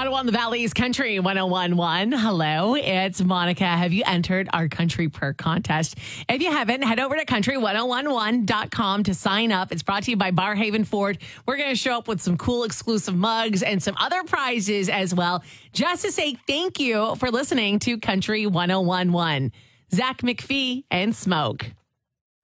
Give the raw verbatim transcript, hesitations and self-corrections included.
Ottawa and the Valley's Country one oh one one. Hello, it's Monica. Have you entered our Country Perk contest? If you haven't, head over to country one oh one one dot com to sign up. It's brought to you by Barhaven Ford. We're going to show up with some cool exclusive mugs and some other prizes as well, just to say thank you for listening to Country one oh one one. Zach McPhee and Smoke.